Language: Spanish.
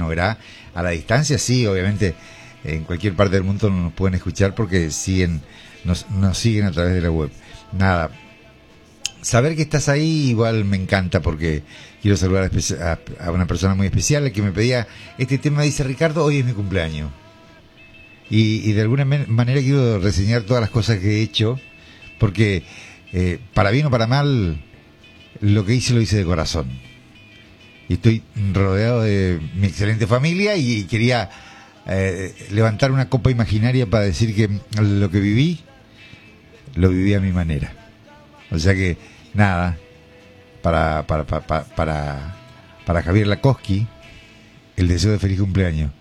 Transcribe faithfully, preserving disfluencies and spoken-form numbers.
moverá a la distancia, sí, obviamente en cualquier parte del mundo nos pueden escuchar porque siguen nos, nos siguen a través de la web. Nada, saber que estás ahí igual me encanta porque quiero saludar a, a una persona muy especial que me pedía este tema. Dice: Ricardo, hoy es mi cumpleaños y, y de alguna manera quiero reseñar todas las cosas que he hecho porque eh, para bien o para mal lo que hice lo hice de corazón y estoy rodeado de mi excelente familia y quería eh, levantar una copa imaginaria para decir que lo que viví lo viví a mi manera. O sea que nada, para para para para, para Javier Lakoski el deseo de feliz cumpleaños.